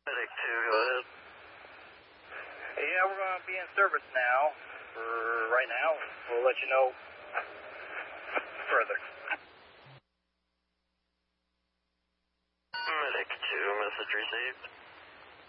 Medic 2, go ahead. Yeah, we're going to be in service now. For right now, we'll let you know further. Medic 2, message received.